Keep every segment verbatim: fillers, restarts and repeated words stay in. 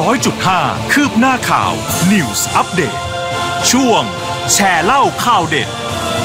ร้อยจุดห้า คืบหน้าข่าว News Update ช่วงแชร์เล่าข่าวเด็ด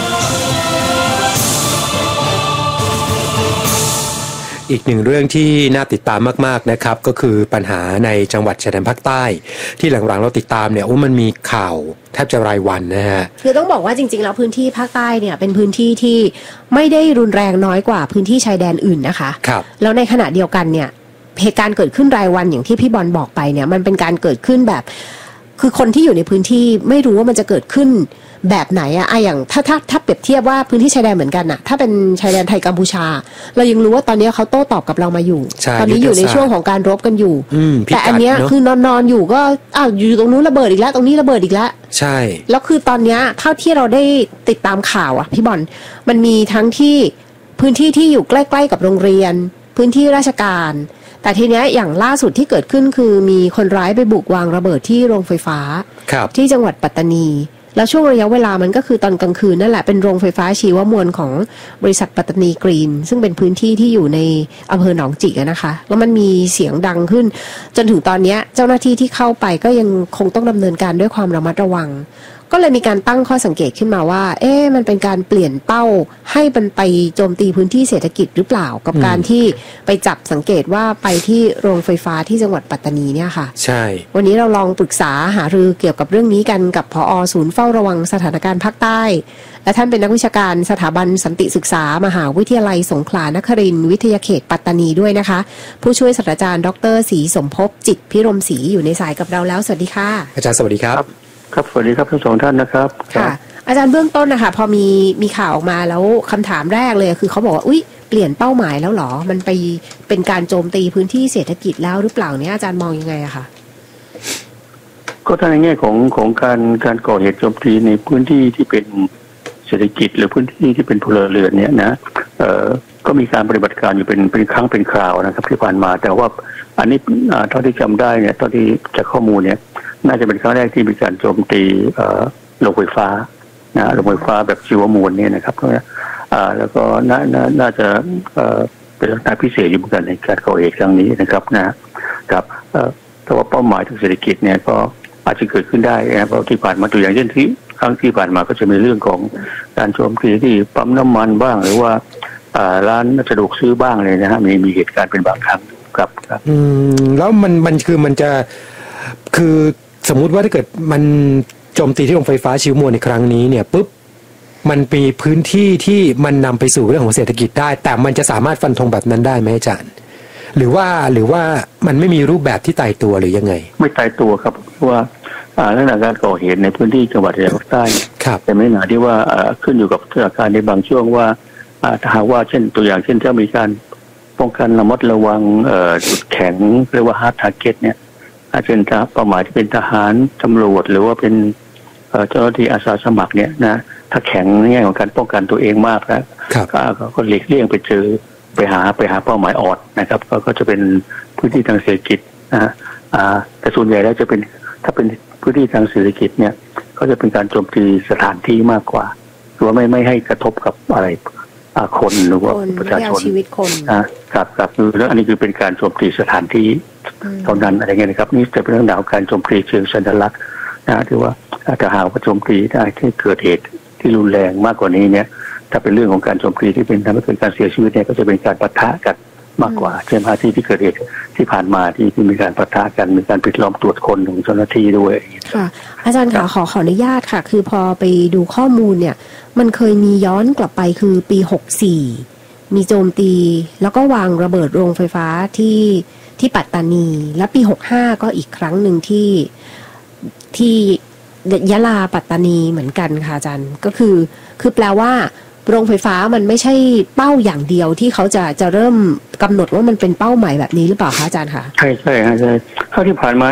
อีกหนึ่งเรื่องที่น่าติดตามมากๆนะครับก็คือปัญหาในจังหวัดชายแดนภาคใต้ที่หลังๆเราติดตามเนี่ยโอ้มันมีข่าวแทบจะรายวันนะฮะคือต้องบอกว่าจริงๆแล้วพื้นที่ภาคใต้เนี่ยเป็นพื้นที่ที่ไม่ได้รุนแรงน้อยกว่าพื้นที่ชายแดนอื่นนะคะครับแล้วในขณะเดียวกันเนี่ยเหตุการณ์เกิดขึ้นรายวันอย่างที่พี่บอลบอกไปเนี่ยมันเป็นการเกิดขึ้นแบบคือคนที่อยู่ในพื้นที่ไม่รู้ว่ามันจะเกิดขึ้นแบบไหนอะไออย่างถ้าถ้าถ้าเปรียบเทียบว่าพื้นที่ชายแดนเหมือนกันอะถ้าเป็นชายแดนไทยกัมพูชาเรายังรู้ว่าตอนนี้เขาโต้ตอบกับเรามาอยู่ตอนนี้อยู่ในช่วงของการรบกันอยู่แต่อันนี้คือนอนนอนอยู่ก็อ้าวอยู่ตรงนู้นระเบิดอีกแล้วตรงนี้ระเบิดอีกแล้วใช่แล้วคือตอนนี้เท่าที่เราได้ติดตามข่าวอะพี่บอลมันมีทั้งที่พื้นที่ที่อยู่ใกล้ๆกับโรงเรียนพื้นที่ราชการแต่ทีนี้อย่างล่าสุดที่เกิดขึ้นคือมีคนร้ายไปบุกวางระเบิดที่โรงไฟฟ้าที่จังหวัดปัตตานีแล้วช่วงระยะเวลามันก็คือตอนกลางคืนนั่นแหละเป็นโรงไฟฟ้าชีวมวลของบริษัทปัตตานีกรีนซึ่งเป็นพื้นที่ที่อยู่ในอำเภอหนองจิกนะคะแล้วมันมีเสียงดังขึ้นจนถึงตอนนี้เจ้าหน้าที่ที่เข้าไปก็ยังคงต้องดำเนินการด้วยความระมัดระวังก็เลยมีการตั้งข้อสังเกตขึ้นมาว่าเอ๊ะมันเป็นการเปลี่ยนเป้าให้มันไปโจมตีพื้นที่เศรษฐกิจหรือเปล่ากับการที่ไปจับสังเกตว่าไปที่โรงไฟฟ้าที่จังหวัดปัตตานีเนี่ยค่ะใช่วันนี้เราลองปรึกษาหารือเกี่ยวกับเรื่องนี้กันกับผอ.ศูนย์เฝ้าระวังสถานการณ์ภาคใต้และท่านเป็นนักวิชาการสถาบันสันติศึกษามหาวิทยาลัยสงขลานครินทร์วิทยาเขตปัตตานีด้วยนะคะผู้ช่วยศาสตราจารย์ดร.ศรีสมภพจิตพิรมศรีอยู่ในสายกับเราแล้วสวัสดีค่ะอาจารย์สวัสดีครับครับสวัสดีครับทั้งสองท่านนะครับค่ะอาจารย์เบื้องต้นนะคะพอมีมีข่าวออกมาแล้วคำถามแรกเลยคือเขาบอกว่าอุ๊ยเปลี่ยนเป้าหมายแล้วหรอมันไปเป็นการโจมตีพื้นที่เศรษฐกิจแล้วหรือเปล่าเนี่ยอาจารย์มองยังไงอะคะก็ถ้าในแง่ของของการการก่อเหตุโจมตีในพื้นที่ที่เป็นเศรษฐกิจหรือพื้นที่ที่เป็นพลเรือนเนี่ยนะเอ่อก็มีการปฏิบัติการอยู่เป็นเป็นครั้งเป็นคราวนะครับที่ผ่านมาแต่ว่าอันนี้เท่าที่จำได้เนี่ยเท่าที่จากข้อมูลเนี่ยน่าจะเป็นครั้งแรกที่มีการโจมตีโรงไฟฟ้านะโรงไฟฟ้าแบบชีวมวลเนี่ยนะครับแล้วก็น่าน่าจะเป็นลักษณะพิเศษอยู่เหมือนกันในการก่อเหตุครั้งนี้นะครับนะครับแต่ว่าเป้าหมายทางเศรษฐกิจเนี่ยก็อาจจะเกิดขึ้นได้นะเพราะที่ผ่านมาตัวอย่างเช่นที่ครั้งที่ผ่านมาก็จะมีเรื่องของการโจมตีที่ปั๊มน้ำมันบ้างหรือว่าร้านสะดวกซื้อบ้างเลยนะฮะมีมีเหตุการณ์เป็นบางครั้งครับครับอืมแล้วมันมันคือมันจะคือสมมุติว่าถ้าเกิดมันโจมตีที่โรงไฟฟ้าชีวมวลในครั้งนี้เนี่ยปุ๊บมันมีพื้นที่ที่มันนำไปสู่เรื่องของเศรษฐกิจได้แต่มันจะสามารถฟันธงแบบนั้นได้ไหมอาจารย์หรือว่าหรือว่ามันไม่มีรูปแบบที่ตายตัวหรือยังไงไม่ตายตัวครับเพราะว่าเรื่องการก่อเหตุในพื้นที่จังหวัดชายแดนภาคใต้แต่ไม่หนาที่ว่าขึ้นอยู่กับสถานการณ์ในบางช่วงว่าถ้าหากว่าเช่นตัวอย่างเช่นถ้ามีการป้องกันระมัดระวังจุดแข็งเรียกว่า hard target เนี่ยอาจจะเป็นเป้าหมายที่เป็นทหารตำรวจหรือว่าเป็นเจ้าหน้าที่อาสาสมัครเนี่ยนะถ้าแข็งในแง่ของการป้องกันตัวเองมากแล้วก็หลีกเลี่ยงไปเจอไปหาไปหาเป้าหมายอ่อนนะครับก็จะเป็นพื้นที่ทางเศรษฐกิจนะฮะแต่ส่วนใหญ่แล้วจะเป็นถ้าเป็นพื้นที่ทางเศรษฐกิจเนี่ยก็จะเป็นการโจมตีสถานที่มากกว่าหรือว่าไม่ไม่ให้กระทบกับอะไรคนหรือว่าประชาชนนะครับครับคืออันนี้คือเป็นการโจมตีสถานที่เท่านั้นอะไรเงี้ยนะครับนี่จะเป็นเรื่องราวการโจมตีเชิงสัญลักษณ์นะที่ว่าถ้าหากว่าโจมตีได้ที่เกิดเหตุที่รุนแรงมากกว่านี้เนี่ยถ้าเป็นเรื่องของการโจมตีที่เป็นทำให้เกิดการเสียชีวิตเนี่ยก็จะเป็นการปะทะกันมากกว่าเช่นที่ที่เกิดเหตุที่ผ่านมาที่ที่มีการปะทะกันมีการปิดล้อมตรวจคนของเจ้าหน้าที่ด้วยค่ะอาจารย์ค่ะขอขออนุญาตค่ะคือพอไปดูข้อมูลเนี่ยมันเคยมีย้อนกลับไปคือปีหกสิบสี่มีโจมตีแล้วก็วางระเบิดโรงไฟฟ้าที่ที่ปัตตานีและปีหกสิบห้าก็อีกครั้งหนึ่งที่ที่ยะลาปัตตานีเหมือนกันค่ะอาจารย์ก็คือคือแปลว่าโรงไฟฟ้ามันไม่ใช่เป้าอย่างเดียวที่เขาจะจะเริ่มกำหนดว่ามันเป็นเป้าหมายแบบนี้หรือเปล่าคะอาจารย์คะใช่ใช่ใช่เท่าที่ผ่านมา